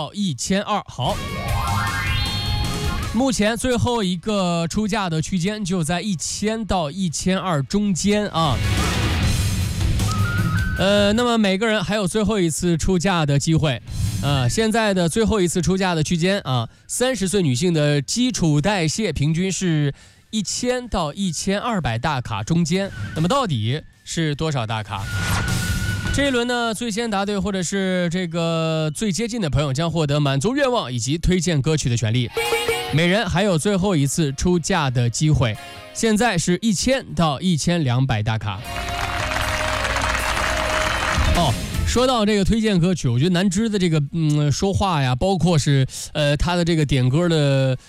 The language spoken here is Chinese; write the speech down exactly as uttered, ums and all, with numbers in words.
到一千二。好，目前最后一个出价的区间就在一千到一千二中间啊。呃，那么每个人还有最后一次出价的机会。呃，现在的最后一次出价的区间啊，三十岁女性的基础代谢平均是一千到一千二百大卡中间。那么到底是多少大卡？这一轮呢，最先答对或者是这个最接近的朋友将获得满足愿望以及推荐歌曲的权利。每人还有最后一次出价的机会，现在是一千到一千两百大卡。哦，说到这个推荐歌曲，我觉得南芝的这个嗯说话呀，包括是呃他的这个点歌的